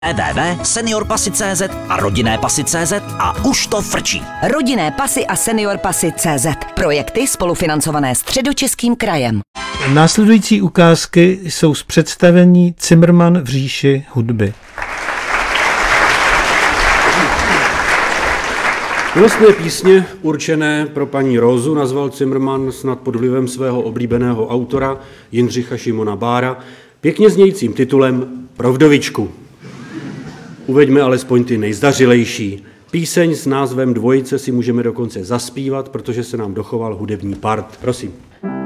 www.seniorpasy.cz a rodinépasy.cz a už to frčí. Rodinné pasy a seniorpasy.cz. Projekty spolufinancované Středočeským krajem. Následující ukázky jsou z představení Cimrman v říši hudby. Milostné písně určené pro paní Rózu nazval Cimrman snad pod vlivem svého oblíbeného autora Jindřicha Šimona Bára pěkně znějícím titulem Pro vdovičku. Uveďme alespoň ty nejzdařilejší. Píseň s názvem Dvojice si můžeme dokonce zaspívat, protože se nám dochoval hudební part. Prosím.